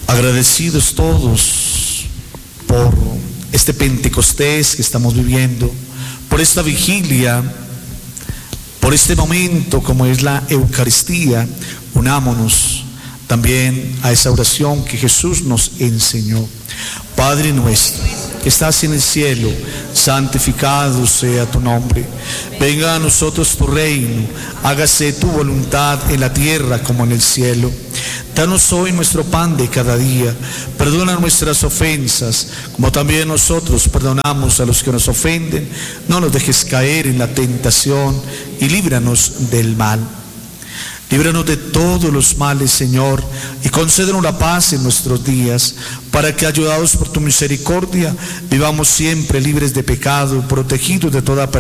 Agradecidos todos por este Pentecostés que estamos viviendo, por esta vigilia, por este momento como es la Eucaristía, unámonos también a esa oración que Jesús nos enseñó. Padre nuestro, que estás en el cielo, santificado sea tu nombre. Venga a nosotros tu reino, hágase tu voluntad en la tierra como en el cielo. Danos hoy nuestro pan de cada día, perdona nuestras ofensas, como también nosotros perdonamos a los que nos ofenden. No nos dejes caer en la tentación y líbranos del mal. Líbranos de todos los males, Señor, y concédenos la paz en nuestros días, para que, ayudados por tu misericordia, vivamos siempre libres de pecado, protegidos de toda perversión